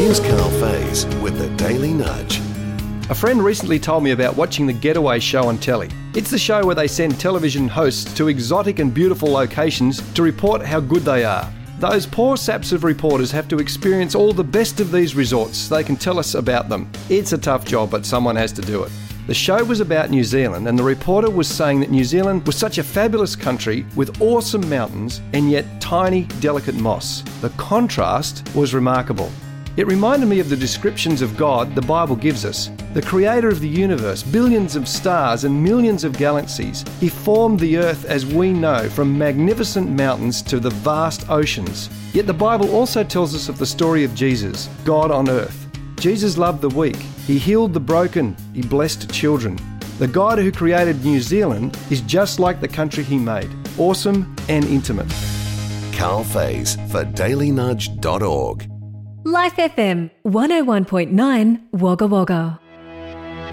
Here's Carl Faze with the Daily Nudge. A friend recently told me about watching the Getaway show on telly. It's the show where they send television hosts to exotic and beautiful locations to report how good they are. Those poor saps of reporters have to experience all the best of these resorts so they can tell us about them. It's a tough job, but someone has to do it. The show was about New Zealand, and the reporter was saying that New Zealand was such a fabulous country with awesome mountains and yet tiny, delicate moss. The contrast was remarkable. It reminded me of the descriptions of God the Bible gives us. The creator of the universe, billions of stars and millions of galaxies. He formed the earth as we know, from magnificent mountains to the vast oceans. Yet the Bible also tells us of the story of Jesus, God on earth. Jesus loved the weak. He healed the broken. He blessed children. The God who created New Zealand is just like the country he made, awesome and intimate. Carl Faze for dailynudge.org. Life FM 101.9 Wagga Wagga.